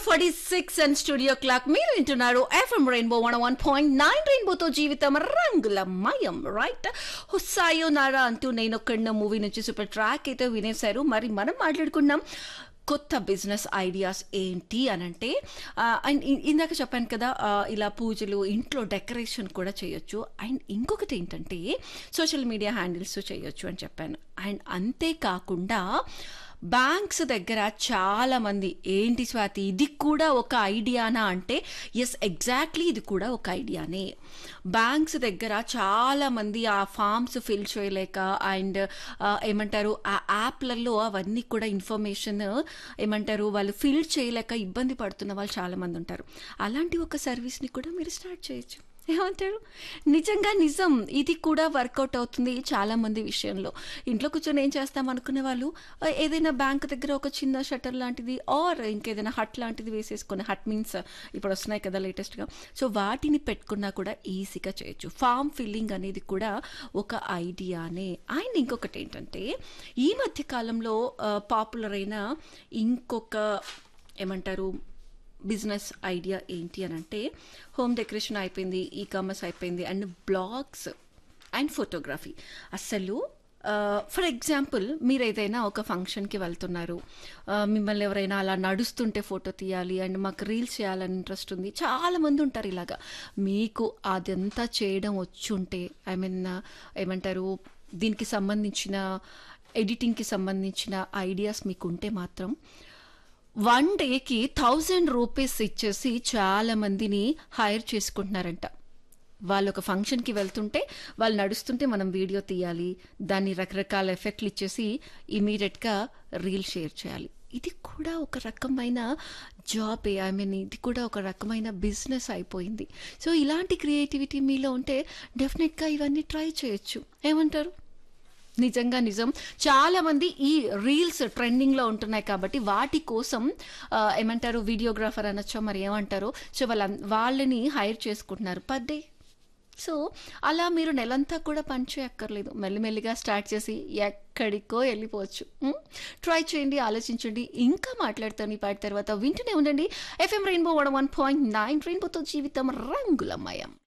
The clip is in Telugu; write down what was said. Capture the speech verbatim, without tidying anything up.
Forty six and studio clock మీరు వింటున్నారు FM rainbow one one point nine రెయిన్బోతో జీవితం రంగులమయం రైట్. హుస్సాయోనారా అంటూ నేను ఒక్కడిన మూవీ నుంచి సూపర్ ట్రాక్ అయితే వినేశారు. మరి మనం మాట్లాడుకున్నాం కొత్త బిజినెస్ ఐడియాస్ ఏంటి అని అంటే, అండ్ ఇందాక చెప్పాను కదా, ఇలా పూజలు ఇంట్లో డెకరేషన్ కూడా చేయొచ్చు. అండ్ ఇంకొకటి ఏంటంటే సోషల్ మీడియా హ్యాండిల్స్ చేయొచ్చు అని చెప్పాను. అండ్ అంతేకాకుండా బ్యాంక్స్ దగ్గర చాలామంది ఏంటి స్వాతి ఇది కూడా ఒక ఐడియానా అంటే ఎస్ ఎగ్జాక్ట్లీ ఇది కూడా ఒక ఐడియానే. బ్యాంక్స్ దగ్గర చాలామంది ఆ ఫామ్స్ ఫిల్ చేయలేక అండ్ ఏమంటారు ఆ యాప్లలో అవన్నీ కూడా ఇన్ఫర్మేషన్ ఏమంటారు వాళ్ళు ఫిల్ చేయలేక ఇబ్బంది పడుతున్న వాళ్ళు చాలామంది ఉంటారు. అలాంటి ఒక సర్వీస్ని కూడా మీరు స్టార్ట్ చేయొచ్చు. ఏమంటారు? నిజంగా నిజం, ఇది కూడా వర్కౌట్ అవుతుంది చాలామంది విషయంలో. ఇంట్లో కూర్చొని ఏం చేస్తాం అనుకునే వాళ్ళు ఏదైనా బ్యాంక్ దగ్గర ఒక చిన్న షట్టర్ లాంటిది ఆర్ ఇంకేదైనా హట్ లాంటిది వేసేసుకొని, హట్ మీన్స్ ఇప్పుడు వస్తున్నాయి కదా లేటెస్ట్గా, సో వాటిని పెట్టుకున్నా కూడా ఈజీగా చేయొచ్చు. ఫామ్ ఫిల్లింగ్ అనేది కూడా ఒక ఐడియానే. అండ్ ఇంకొకటి ఏంటంటే ఈ మధ్య కాలంలో పాపులర్ అయిన ఇంకొక ఏమంటారు బిజినెస్ ఐడియా ఏంటి అని అంటే, హోమ్ డెకరేషన్ అయిపోయింది, ఈ కామర్స్ అయిపోయింది, అండ్ బ్లాగ్స్ అండ్ ఫోటోగ్రఫీ. అసలు ఫర్ ఎగ్జాంపుల్ మీరు ఏదైనా ఒక ఫంక్షన్కి వెళ్తున్నారు, మిమ్మల్ని ఎవరైనా అలా నడుస్తుంటే ఫోటో తీయాలి అండ్ మాకు రీల్స్ చేయాలని ఇంట్రెస్ట్ ఉంది, చాలామంది ఉంటారు ఇలాగా. మీకు అదంతా చేయడం వచ్చుంటే, ఐ మీన్ ఏమంటారు దీనికి సంబంధించిన ఎడిటింగ్కి సంబంధించిన ఐడియాస్ మీకు ఉంటే మాత్రం వన్ డేకి థౌజండ్ రూపీస్ ఇచ్చేసి చాలా మందిని హైర్ చేసుకుంటున్నారంట. వాళ్ళు ఒక ఫంక్షన్కి వెళ్తుంటే వాళ్ళు నడుస్తుంటే మనం వీడియో తీయాలి, దాన్ని రకరకాల ఎఫెక్ట్లు ఇచ్చేసి ఇమీడియట్గా రీల్ షేర్ చేయాలి. ఇది కూడా ఒక రకమైన జాబే, ఐ మీన్ ఇది కూడా ఒక రకమైన బిజినెస్ అయిపోయింది. సో ఇలాంటి క్రియేటివిటీ మీలో ఉంటే డెఫినెట్గా ఇవన్నీ ట్రై చేయొచ్చు. ఏమంటారు? నిజంగా నిజం, చాలామంది ఈ రీల్స్ ట్రెండింగ్లో ఉంటున్నాయి కాబట్టి వాటి కోసం ఏమంటారు వీడియోగ్రాఫర్ అనొచ్చో మరి ఏమంటారు, సో వాళ్ళ వాళ్ళని హైర్ చేసుకుంటున్నారు పర్ డే. సో అలా మీరు నెలంతా కూడా పని చేయక్కర్లేదు, మెల్లిమెల్లిగా స్టార్ట్ చేసి ఎక్కడికో వెళ్ళిపోవచ్చు. ట్రై చేయండి, ఆలోచించండి. ఇంకా మాట్లాడుతాను ఈ పాట తర్వాత. వింటూనే ఉండండి FM rainbow one one point nine రెయిన్బోతో జీవితం రంగులమయం.